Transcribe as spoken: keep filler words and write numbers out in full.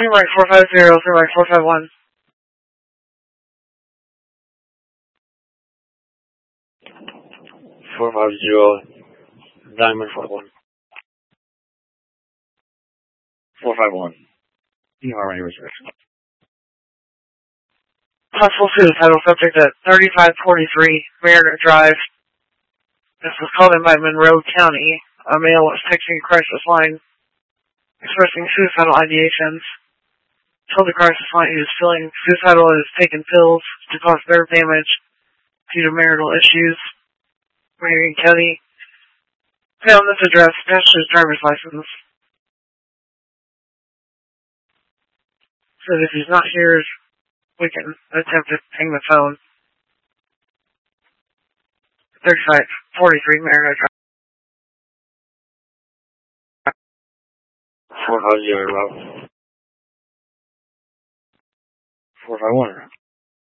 three right four five zero, three right four five one. four five zero, Diamond four one. four five one. You are already research. Possible suicidal subject at thirty-five forty-three Mariner Drive. This was called in by Monroe County. A male was texting a crisis line expressing suicidal ideations. Told the crisis line he was feeling suicidal and has taken pills to cause nerve damage due to marital issues. Marion County found this address attached to his driver's license. So if he's not here, we can attempt to ping the phone. thirty-five forty-three Mariner Drive. four five zero, Rob. four five one.